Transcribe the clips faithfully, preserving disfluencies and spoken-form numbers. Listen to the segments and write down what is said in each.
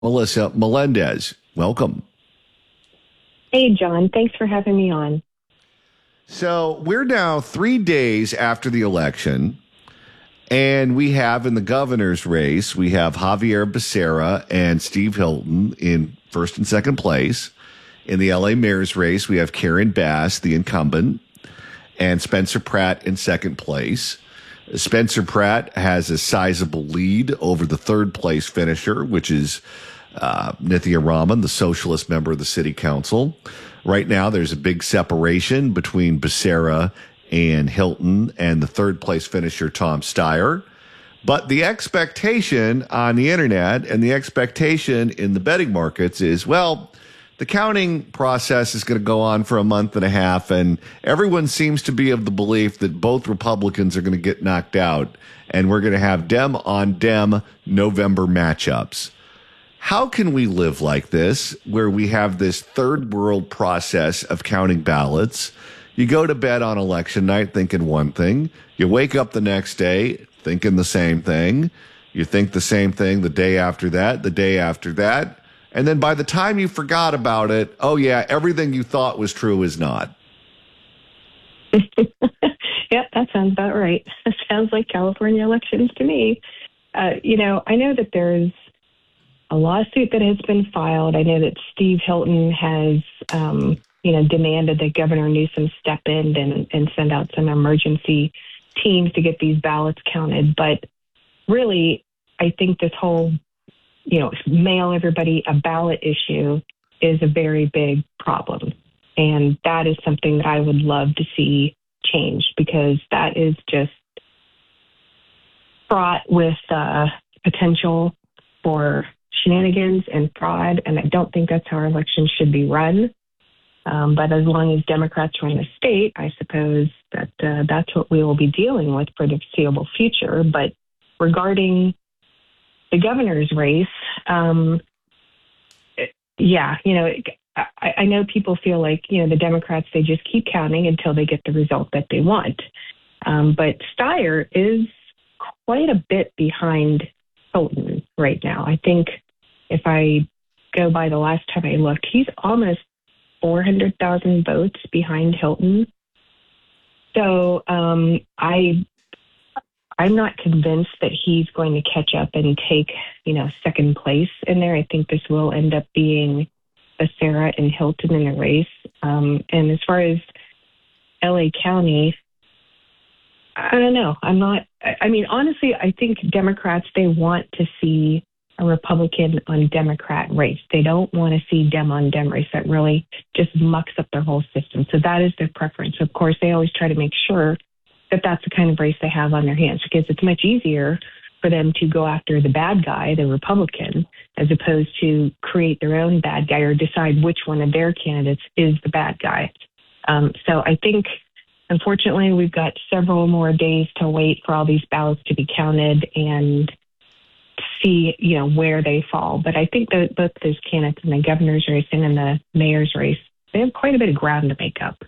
Melissa Melendez. Welcome. Hey, John. Thanks for having me on. So we're now three days after the election, and we have in the governor's race, we have Xavier Becerra and Steve Hilton in first and second place. In the L A mayor's race, we have Karen Bass, the incumbent, and Spencer Pratt in second place. Spencer Pratt has a sizable lead over the third place finisher, which is uh, Nithya Raman, the socialist member of the city council. Right now, there's a big separation between Becerra and Hilton and the third place finisher, Tom Steyer. But the expectation on the internet and the expectation in the betting markets is, well, the counting process is going to go on for a month and a half, and everyone seems to be of the belief that both Republicans are going to get knocked out, and we're going to have Dem on Dem November matchups. How can we live like this, where we have this third world process of counting ballots? You go to bed on election night thinking one thing. You wake up the next day thinking the same thing. You think the same thing the day after that, the day after that. And then by the time you forgot about it, oh, yeah, everything you thought was true is not. Yep, that sounds about right. That sounds like California elections to me. Uh, you know, I know that there's a lawsuit that has been filed. I know that Steve Hilton has, um, you know, demanded that Governor Newsom step in and, and send out some emergency teams to get these ballots counted. But really, I think this whole you know, mail everybody a ballot issue is a very big problem. And that is something that I would love to see change, because that is just fraught with uh, potential for shenanigans and fraud. And I don't think that's how our elections should be run. Um, but as long as Democrats run the state, I suppose that uh, that's what we will be dealing with for the foreseeable future. But regarding the governor's race, um, yeah, you know, I, I know people feel like, you know, the Democrats, they just keep counting until they get the result that they want. Um, but Steyer is quite a bit behind Hilton right now. I think if I go by the last time I looked, he's almost four hundred thousand votes behind Hilton. So um, I... I'm not convinced that he's going to catch up and take, you know, second place in there. I think this will end up being Becerra and Hilton in the race. Um, and as far as L A County, I don't know. I'm not, I, I mean, honestly, I think Democrats, they want to see a Republican on Democrat race. They don't want to see Dem on Dem race. That really just mucks up their whole system. So that is their preference. Of course, they always try to make sure that that's the kind of race they have on their hands, because it's much easier for them to go after the bad guy, the Republican, as opposed to create their own bad guy or decide which one of their candidates is the bad guy. Um, so I think, unfortunately, we've got several more days to wait for all these ballots to be counted and see, you know, where they fall. But I think that both those candidates in the governor's race and in the mayor's race, they have quite a bit of ground to make up.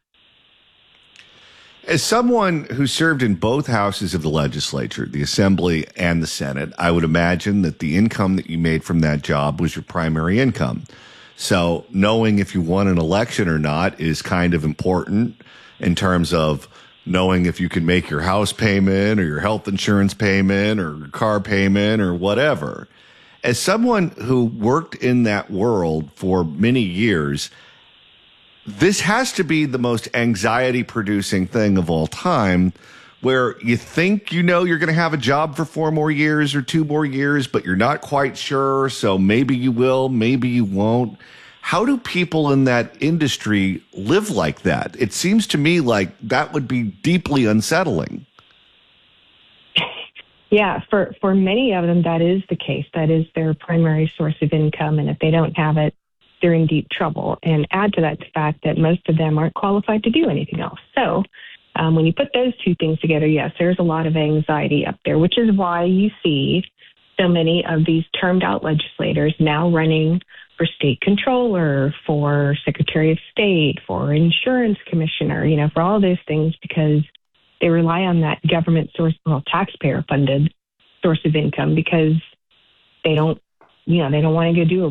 As someone who served in both houses of the legislature, the Assembly and the Senate, I would imagine that the income that you made from that job was your primary income. So knowing if you won an election or not is kind of important in terms of knowing if you can make your house payment or your health insurance payment or your car payment or whatever. As someone who worked in that world for many years, this has to be the most anxiety-producing thing of all time, where you think you know you're going to have a job for four more years or two more years, but you're not quite sure, so maybe you will, maybe you won't. How do people in that industry live like that? It seems to me like that would be deeply unsettling. Yeah, for, for many of them, that is the case. That is their primary source of income, and if they don't have it, they're in deep trouble. And add to that the fact that most of them aren't qualified to do anything else. So um, when you put those two things together, yes, there's a lot of anxiety up there, which is why you see so many of these termed out legislators now running for state controller, for secretary of state, for insurance commissioner, you know, for all those things, because they rely on that government source, well, taxpayer funded source of income, because they don't you know, they don't want to go do a